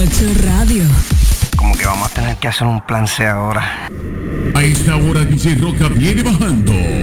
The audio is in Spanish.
8 Radio. Como que vamos a tener que hacer un plan C ahora. A esta hora DJ Roca viene bajando.